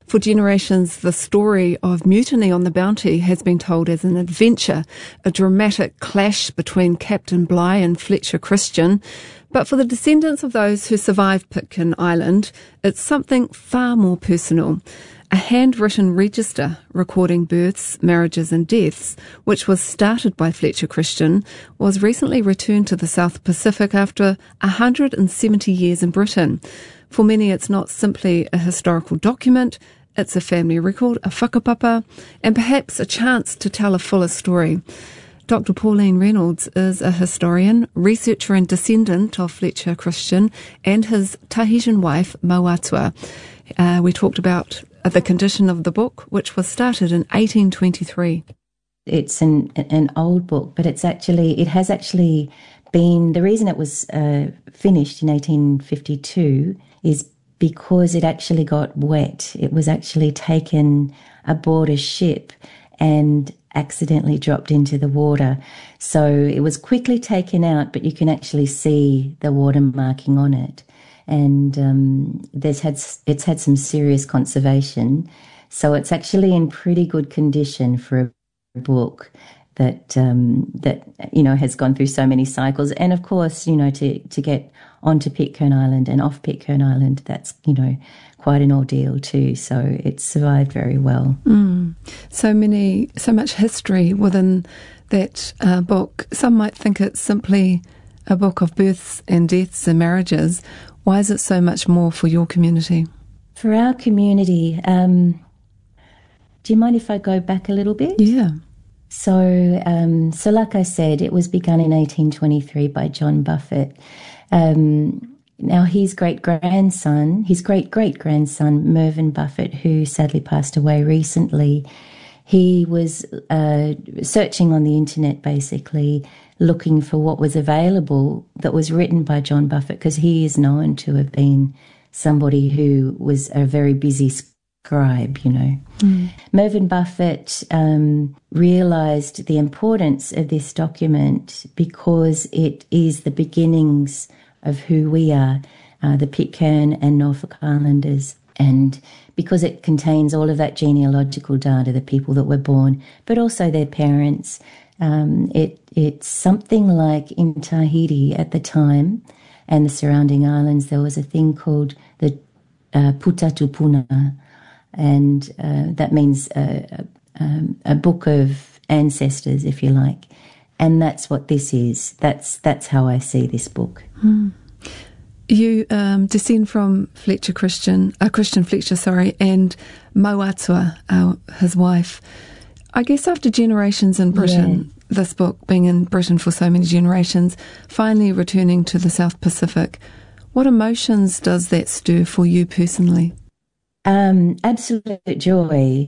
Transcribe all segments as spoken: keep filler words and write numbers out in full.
For generations, the story of mutiny on the Bounty has been told as an adventure, a dramatic clash between Captain Bligh and Fletcher Christian. But for the descendants of those who survived Pitcairn Island, it's something far more personal. A handwritten register recording births, marriages and deaths, which was started by Fletcher Christian, was recently returned to the South Pacific after one hundred seventy years in Britain. For many, it's not simply a historical document, it's a family record, a whakapapa, and perhaps a chance to tell a fuller story. Doctor Pauline Reynolds is a historian, researcher and descendant of Fletcher Christian and his Tahitian wife, Mauatua. Uh, we talked about the condition of the book, which was started in eighteen twenty-three. It's an an old book, but it's actually it has actually been the reason it was uh, finished in eighteen fifty-two is because it actually got wet. It was actually taken aboard a ship and accidentally dropped into the water. So it was quickly taken out, but you can actually see the water marking on it. And um, there's had it's had some serious conservation, so it's actually in pretty good condition for a book that um, that you know has gone through so many cycles. And of course, you know, to to get onto Pitcairn Island and off Pitcairn Island, that's you know quite an ordeal too. So it's survived very well. Mm. So many, so much history within that uh, book. Some might think it's simply a book of births and deaths and marriages. Why is it so much more for your community? For our community, um, do you mind if I go back a little bit? Yeah. So, um, so like I said, it was begun in eighteen twenty-three by John Buffett. Um, now, his great-grandson, his great-great-grandson, Mervyn Buffett, who sadly passed away recently, he was uh, searching on the internet, basically, looking for what was available that was written by John Buffett, because he is known to have been somebody who was a very busy scribe, you know. Mm. Mervyn Buffett um, realised the importance of this document because it is the beginnings of who we are, uh, the Pitcairn and Norfolk Islanders, and because it contains all of that genealogical data, the people that were born, but also their parents. Um, it it's something like in Tahiti at the time and the surrounding islands, there was a thing called the uh, Puta Tupuna, and uh, that means a, a, a book of ancestors, if you like. And that's what this is. That's that's how I see this book. Hmm. You um, descend from Fletcher Christian, uh, Christian Fletcher, sorry, and Mauatua, uh, his wife. I guess after generations in Britain, yeah. This book being in Britain for so many generations, finally returning to the South Pacific, what emotions does that stir for you personally? Um, absolute joy,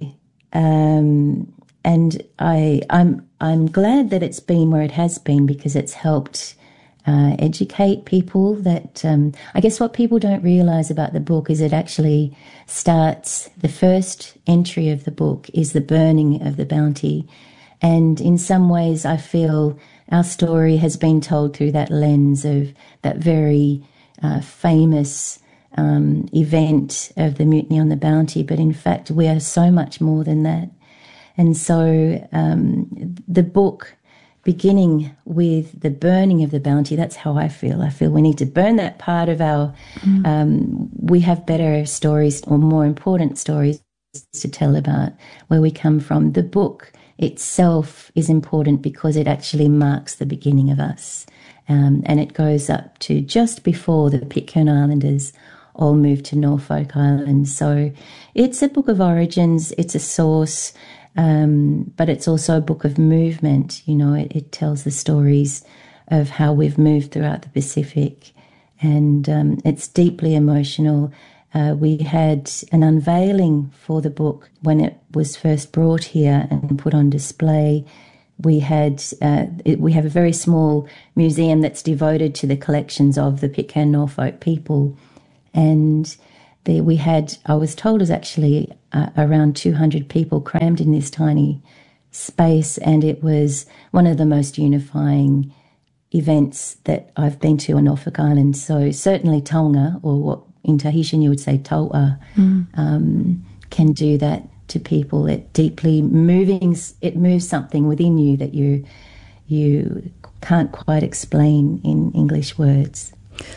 um, and I, I'm I'm glad that it's been where it has been because it's helped uh, educate people. That um, I guess what people don't realise about the book is it actually starts. The first entry of the book is the burning of the Bounty, and in some ways, I feel our story has been told through that lens of that very uh, famous um, event of the mutiny on the Bounty. But in fact, we are so much more than that. And so um, the book, beginning with the burning of the Bounty, that's how I feel. I feel we need to burn that part of our, mm. um, we have better stories or more important stories to tell about where we come from. The book itself is important because it actually marks the beginning of us. Um, and it goes up to just before the Pitcairn Islanders all moved to Norfolk Island. So it's a book of origins, it's a source, um, but it's also a book of movement. You know, it, it tells the stories of how we've moved throughout the Pacific, and um, it's deeply emotional. Uh, we had an unveiling for the book when it was first brought here and put on display. We had uh, it, we have a very small museum that's devoted to the collections of the Pitcairn Norfolk people, and there we had, I was told, is actually uh, around two hundred people crammed in this tiny space, and it was one of the most unifying events that I've been to on Norfolk Island. So certainly Taonga, or what in Tahitian you would say Tau'a, mm. um, can do that to people. It deeply moving, it moves something within you that you you can't quite explain in English words.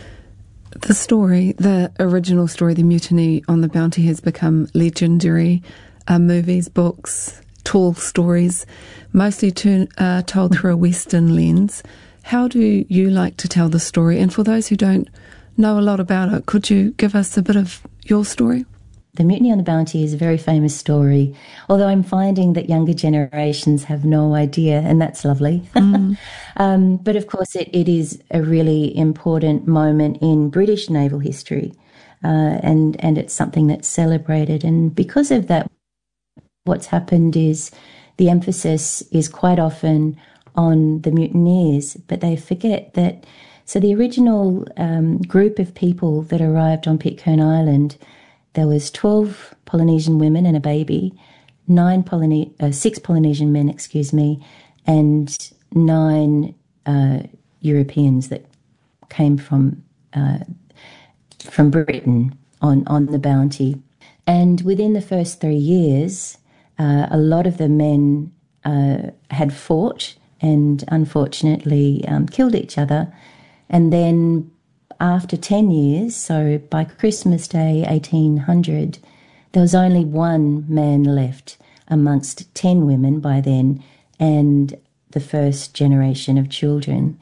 The story, the original story, The Mutiny on the Bounty, has become legendary. Uh, movies, books, tall stories, mostly turn, uh, told through a Western lens. How do you like to tell the story? And for those who don't know a lot about it, could you give us a bit of your story? The Mutiny on the Bounty is a very famous story, although I'm finding that younger generations have no idea, and that's lovely. Mm. um, but of course, it, it is a really important moment in British naval history, uh, and, and it's something that's celebrated. And because of that, what's happened is the emphasis is quite often on the mutineers, but they forget that. So the original um, group of people that arrived on Pitcairn Island, there was twelve Polynesian women and a baby, nine Polyne- uh, six Polynesian men, excuse me, and nine uh, Europeans that came from uh, from Britain on, on the Bounty. And within the first three years, uh, a lot of the men uh, had fought and unfortunately um, killed each other. And then after ten years, so by Christmas Day eighteen hundred, there was only one man left amongst ten women by then and the first generation of children.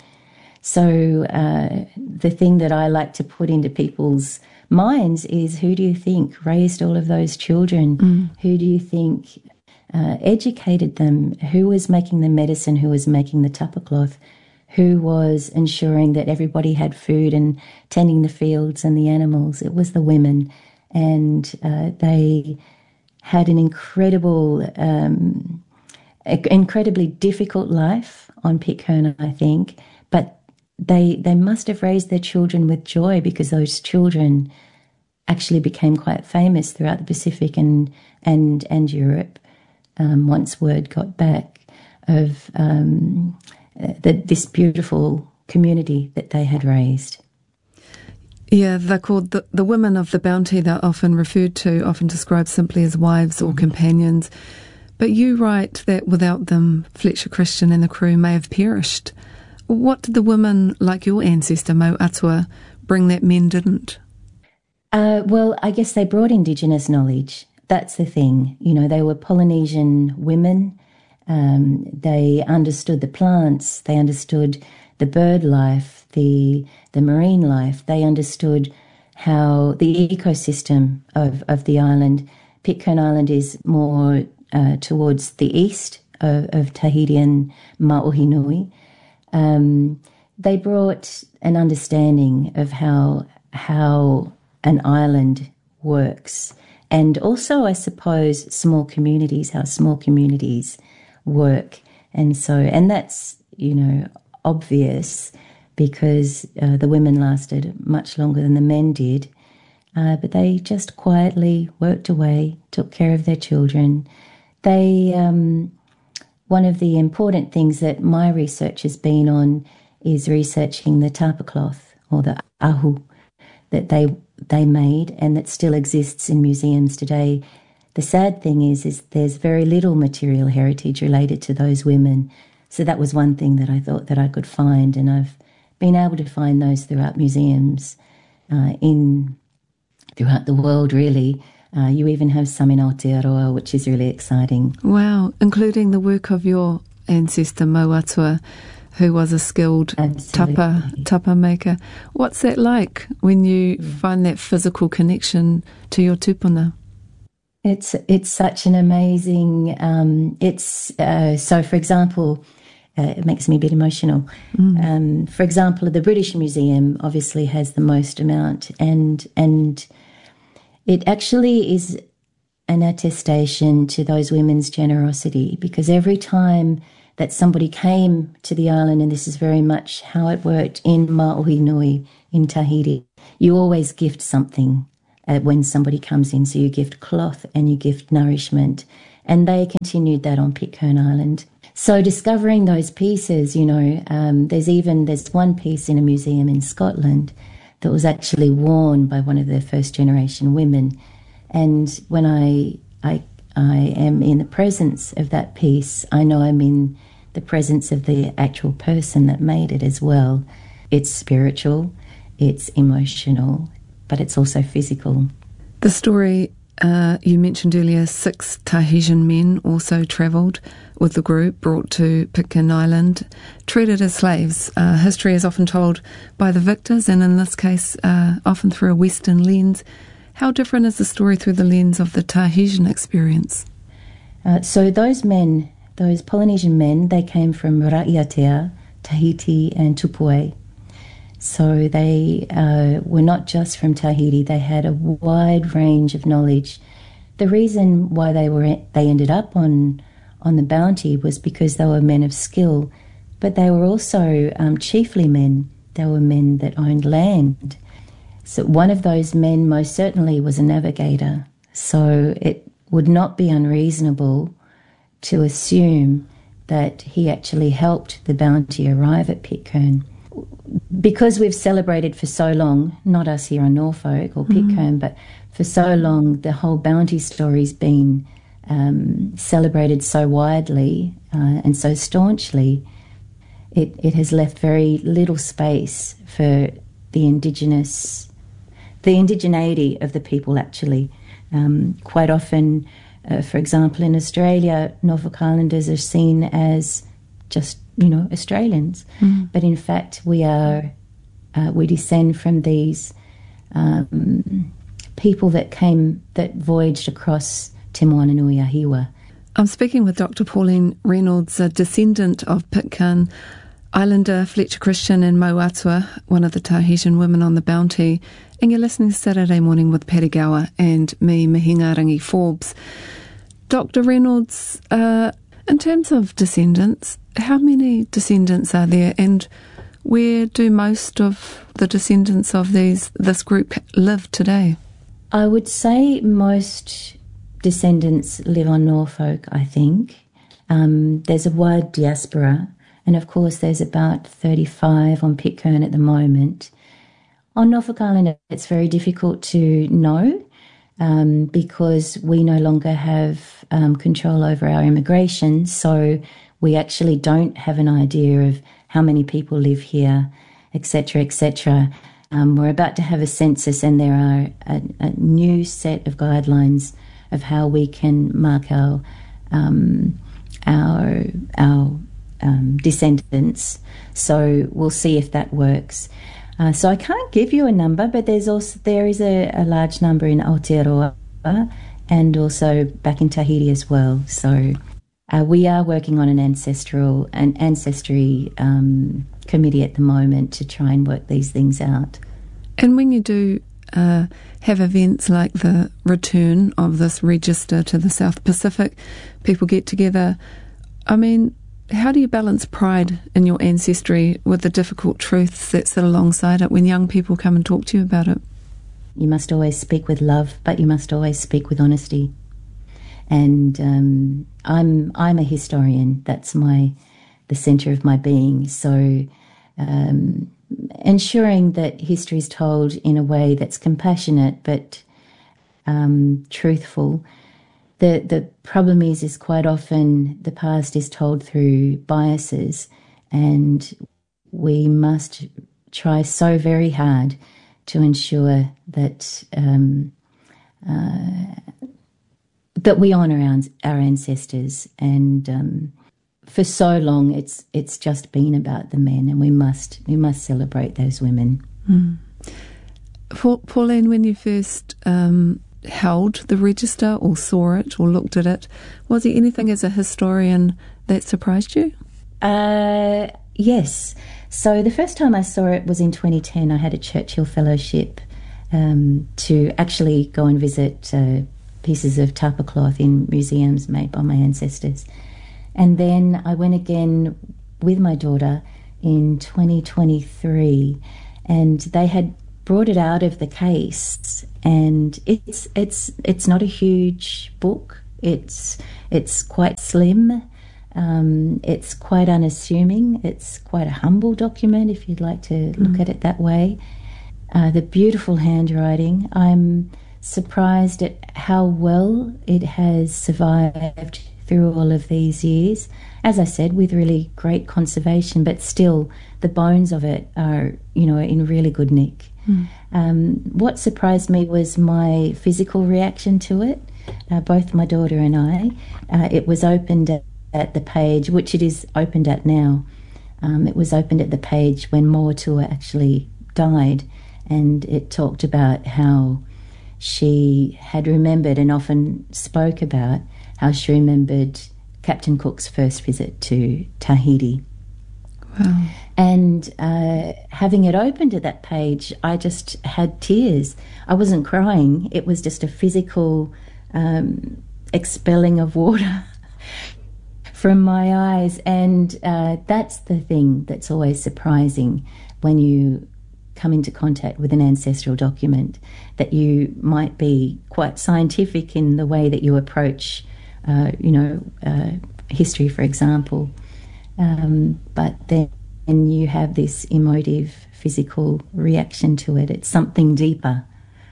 So uh, the thing that I like to put into people's minds is, who do you think raised all of those children? Mm. Who do you think uh, educated them? Who was making the medicine? Who was making the tapa cloth? Who was ensuring that everybody had food and tending the fields and the animals? It was the women. And uh, they had an incredible, um, incredibly difficult life on Pitcairn, I think. But they they must have raised their children with joy, because those children actually became quite famous throughout the Pacific and, and, and Europe um, once word got back of... Um, The, this beautiful community that they had raised. Yeah, they're called the, the women of the Bounty. They're often referred to, often described simply as wives or mm-hmm. companions. But you write that without them, Fletcher Christian and the crew may have perished. What did the women, like your ancestor, Mau Atua, bring that men didn't? Uh, well, I guess they brought Indigenous knowledge. That's the thing. You know, they were Polynesian women. Um, they understood the plants, they understood the bird life, the the marine life, they understood how the ecosystem of, of the island. Pitcairn Island is more uh, towards the east of, of Tahiti and Mauhinui. Um, they brought an understanding of how how an island works, and also, I suppose, small communities, how small communities work. And so, and that's, you know, obvious, because uh, the women lasted much longer than the men did, uh, but they just quietly worked away, took care of their children. They, um, one of the important things that my research has been on is researching the tapa cloth, or the ahu, that they they made and that still exists in museums today. The sad thing is, is there's very little material heritage related to those women. So that was one thing that I thought that I could find, and I've been able to find those throughout museums uh, in throughout the world, really. Uh, you even have some in Aotearoa, which is really exciting. Wow, including the work of your ancestor, Mau Atua, who was a skilled Absolutely. tapa, tapa maker. What's that like when you yeah. find that physical connection to your tupuna? It's it's such an amazing, um, it's, uh, so for example, uh, it makes me a bit emotional. Mm. Um, for example, the British Museum obviously has the most amount, and and it actually is an attestation to those women's generosity, because every time that somebody came to the island, and this is very much how it worked in Mauhinui, in Tahiti, you always gift something. Uh, when somebody comes in, so you gift cloth and you gift nourishment, and they continued that on Pitcairn Island. So discovering those pieces, you know, um, there's even there's one piece in a museum in Scotland that was actually worn by one of the first generation women, And when I, I, I am in the presence of that piece, I know I'm in the presence of the actual person that made it as well. It's spiritual, it's emotional, but it's also physical. The story uh, you mentioned earlier, six Tahitian men also travelled with the group, brought to Pitcairn Island, treated as slaves. Uh, history is often told by the victors, and in this case, uh, often through a Western lens. How different is the story through the lens of the Tahitian experience? Uh, so those men, those Polynesian men, they came from Raiatea, Tahiti and Tupua. So they uh, were not just from Tahiti, they had a wide range of knowledge. The reason why they were they ended up on on the Bounty was because they were men of skill, but they were also um, chiefly men. They were men that owned land. So one of those men most certainly was a navigator. So it would not be unreasonable to assume that he actually helped the Bounty arrive at Pitcairn. Because we've celebrated for so long, not us here on Norfolk or Pitcairn, mm. but for so long the whole Bounty story's been um, celebrated so widely uh, and so staunchly, it, it has left very little space for the indigenous, the indigeneity of the people actually. Um, quite often, uh, for example, in Australia, Norfolk Islanders are seen as just, you know, Australians. Mm. But in fact, we are, uh, we descend from these um, people that came, that voyaged across Te Moananui-a-Hiwa. I'm speaking with Doctor Pauline Reynolds, a descendant of Pitcairn Islander Fletcher Christian and Mauatua, one of the Tahitian women on the Bounty, and you're listening to Saturday Morning with Patty Gower and me, Mihinga Rangi Forbes. Doctor Reynolds, uh, in terms of descendants, how many descendants are there, and where do most of the descendants of these this group live today? I would say most descendants live on Norfolk, I think. Um, there's a wide diaspora, and of course there's about thirty-five on Pitcairn at the moment. On Norfolk Island, it's very difficult to know um, because we no longer have um, control over our immigration, so we actually don't have an idea of how many people live here, et cetera, et cetera. Um, we're about to have a census, and there are a, a new set of guidelines of how we can mark our um, our our um, descendants. So we'll see if that works. Uh, so I can't give you a number, but there's also there is a, a large number in Aotearoa and also back in Tahiti as well. So. Uh, we are working on an ancestral an ancestry um, committee at the moment to try and work these things out. And when you do uh, have events like the return of this register to the South Pacific, people get together. I mean, how do you balance pride in your ancestry with the difficult truths that sit alongside it when young people come and talk to you about it? You must always speak with love, but you must always speak with honesty. And um, I'm I'm a historian. That's my the centre of my being. So um, ensuring that history is told in a way that's compassionate but um, truthful. The the problem is is quite often the past is told through biases, and we must try so very hard to ensure that. Um, uh, that we honour our, our ancestors, and um, for so long it's it's just been about the men, and we must we must celebrate those women. Mm. Pauline, when you first um, held the register or saw it or looked at it, was there anything as a historian that surprised you? Uh, yes. So the first time I saw it was in twenty ten. I had a Churchill Fellowship um, to actually go and visit uh, pieces of tapa cloth in museums made by my ancestors. And then I went again with my daughter in twenty twenty-three, and they had brought it out of the case, and it's it's it's not a huge book. It's it's quite slim. Um, it's quite unassuming. It's quite a humble document, if you'd like to look mm. at it that way. Uh, the beautiful handwriting. I'm surprised at how well it has survived through all of these years. As I said, with really great conservation, but still the bones of it are, you know, in really good nick. Mm. Um, what surprised me was my physical reaction to it. Uh, both my daughter and I, uh, it was opened at, at the page, which it is opened at now. Um, it was opened at the page when Moatua actually died, and it talked about how she had remembered and often spoke about how she remembered Captain Cook's first visit to Tahiti. Wow. And uh, having it opened at that page, I just had tears. I wasn't crying. It was just a physical um, expelling of water from my eyes. And uh, that's the thing that's always surprising when you come into contact with an ancestral document, that you might be quite scientific in the way that you approach, uh, you know, uh, history, for example. Um, but then you have this emotive, physical reaction to it. It's something deeper.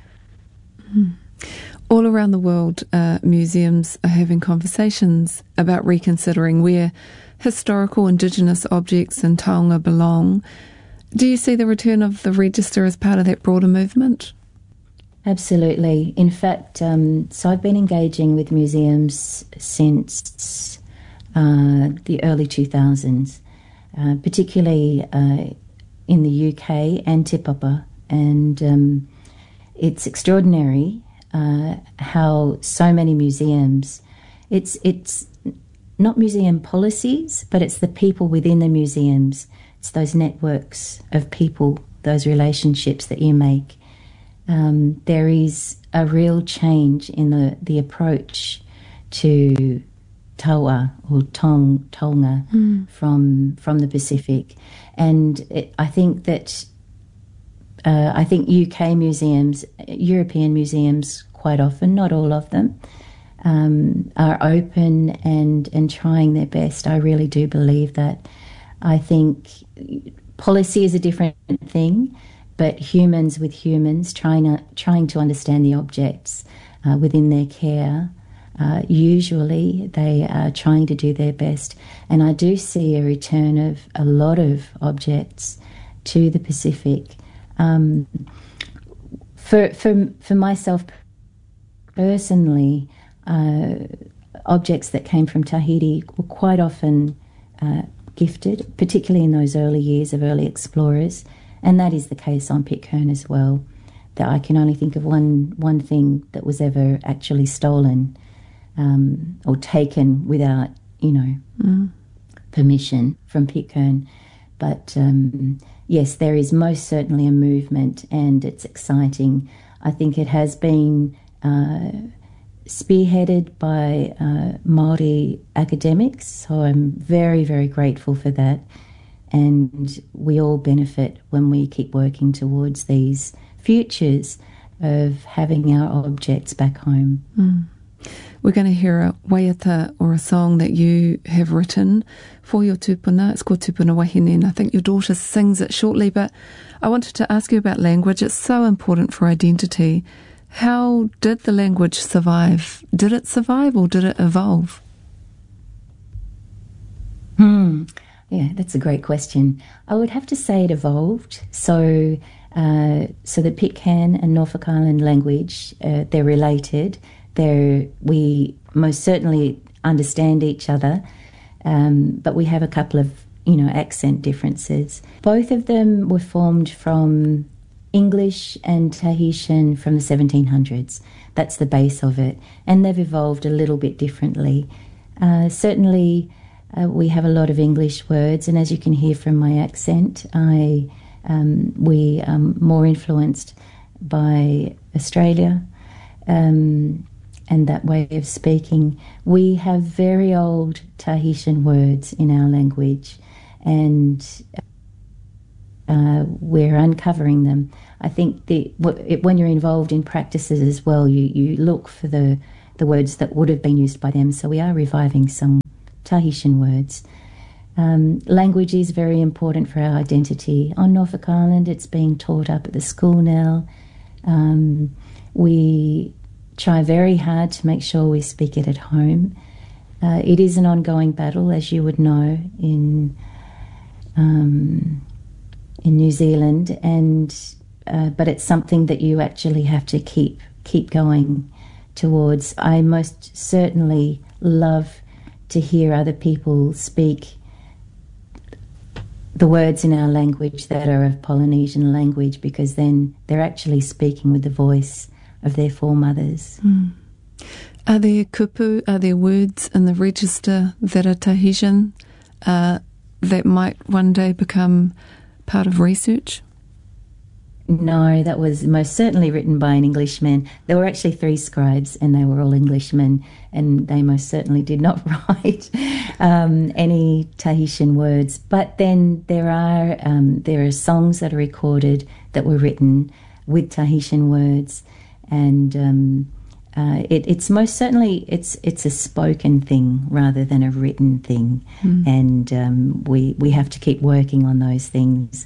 Mm. All around the world, uh, museums are having conversations about reconsidering where historical Indigenous objects in Taonga belong. Do you see the return of the register as part of that broader movement? Absolutely. In fact, um, so I've been engaging with museums since uh, the early two thousands, uh, particularly uh, in the U K and Te Papa, and um, it's extraordinary uh, how so many museums, it's it's not museum policies, but it's the people within the museums. It's those networks of people, those relationships that you make. Um, there is a real change in the, the approach to taua or tong, Tonga mm. from from the Pacific. And it, I think that uh, I think U K museums, European museums quite often, not all of them, um, are open and, and trying their best. I really do believe that. I think policy is a different thing, but humans with humans trying to, trying to understand the objects uh, within their care, uh, usually they are trying to do their best. And I do see a return of a lot of objects to the Pacific. Um, for, for, for myself personally, uh, objects that came from Tahiti were quite often uh, gifted, particularly in those early years of early explorers, and that is the case on Pitcairn as well. That I can only think of one one thing that was ever actually stolen um, or taken without, you know, mm. permission from Pitcairn. But um, yes, there is most certainly a movement, and it's exciting. I think it has been uh, spearheaded by uh, Māori academics, so I'm very, very grateful for that. And we all benefit when we keep working towards these futures of having our objects back home. Mm. We're going to hear a waiata or a song that you have written for your tupuna. It's called Tupuna Wahine, and I think your daughter sings it shortly. But I wanted to ask you about language. It's so important for identity. How did the language survive? Did it survive or did it evolve? Hmm. Yeah, that's a great question. I would have to say it evolved. So, uh, so the Pitcairn and Norfolk Island language, uh, they're related. They're, we most certainly understand each other, um, but we have a couple of, you know, accent differences. Both of them were formed from English and Tahitian from the seventeen hundreds. That's the base of it. And they've evolved a little bit differently. Uh, certainly, uh, we have a lot of English words, and as you can hear from my accent, I um, we are more influenced by Australia um, and that way of speaking. We have very old Tahitian words in our language, and Uh, we're uncovering them. I think the, when you're involved in practices as well, you, you look for the, the words that would have been used by them. So we are reviving some Tahitian words. Um, language is very important for our identity. On Norfolk Island, it's being taught up at the school now. Um, we try very hard to make sure we speak it at home. Uh, it is an ongoing battle, as you would know, in um, in New Zealand, and uh, but it's something that you actually have to keep keep going towards. I most certainly love to hear other people speak the words in our language that are of Polynesian language, because then they're actually speaking with the voice of their foremothers. Mm. Are there kupu, are there words in the register that are Tahitian uh, that might one day become part of research? No, that was most certainly written by an Englishman. There were actually three scribes, and they were all Englishmen, and they most certainly did not write um, any Tahitian words. But then there are um, there are songs that are recorded that were written with Tahitian words, and um, uh, it, it's most certainly it's it's a spoken thing rather than a written thing, mm. and um, we we have to keep working on those things.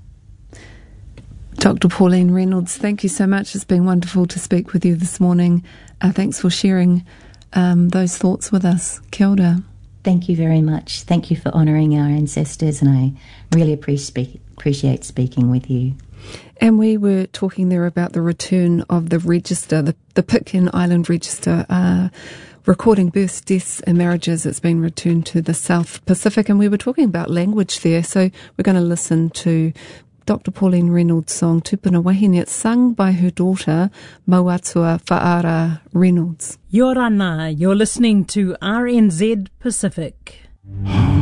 Doctor Pauline Reynolds, thank you so much. It's been wonderful to speak with you this morning. Uh, thanks for sharing um, those thoughts with us. Kia ora. Thank you very much. Thank you for honouring our ancestors, and I really appreciate appreciate speaking with you. And we were talking there about the return of the register, the, the Pitcairn Island Register, uh, recording births, deaths and marriages. It's been returned to the South Pacific, and we were talking about language there. So we're going to listen to Doctor Pauline Reynolds' song Tupuna Wahine. It's sung by her daughter, Mauatua Whaara Reynolds. Yorana, you're listening to R N Z Pacific.